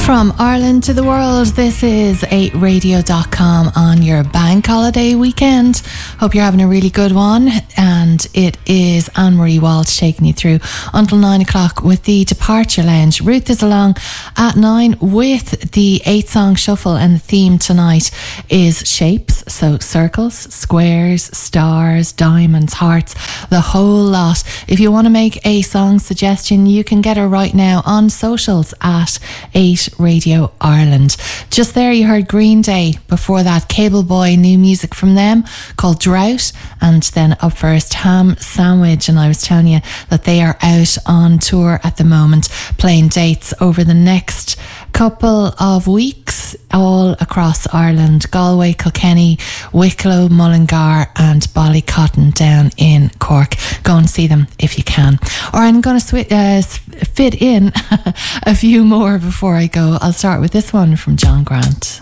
From Ireland to the world, this is 8radio.com on your bank holiday weekend. Hope you're having a really good one. And it is Anne-Marie Walsh taking you through until 9 o'clock with the Departure Lounge. Ruth is along at 9 with the 8-song shuffle, and the theme tonight is shapes. So circles, squares, stars, diamonds, hearts, the whole lot. If you want to make a song suggestion, you can get her right now on socials at 8Radio Ireland. Just there you heard Green Day. Before that, Cable Boy, new music from them called Drought. And then up first, Ham Sandwich. And I was telling you that they are out on tour at the moment, playing dates over the next couple of weeks all across Ireland: Galway, Kilkenny, Wicklow, Mullingar and Ballycotton down in Cork. Go and see them if you can. Or I'm going to fit in a few more before I go. I'll start with this one from John Grant.